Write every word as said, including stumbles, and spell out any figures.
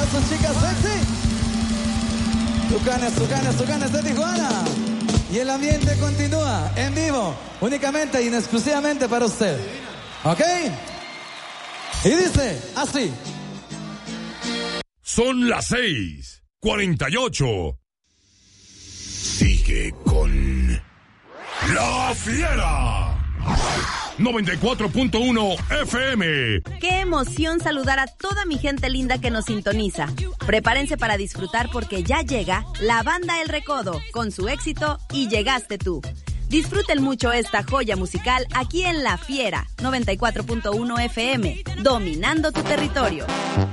para sus chicas sexy. Tucanes, tucanes, tucanes de Tijuana. Y el ambiente continúa en vivo, únicamente y exclusivamente para usted. ¿Ok? Y dice así. Son las seis, cuarenta y ocho. Sigue con La Fiera. noventa y cuatro punto uno F M. Qué emoción saludar a toda mi gente linda que nos sintoniza. Prepárense para disfrutar porque ya llega la banda El Recodo con su éxito Y Llegaste Tú. Disfruten mucho esta joya musical aquí en La Fiera noventa y cuatro punto uno F M, dominando tu territorio.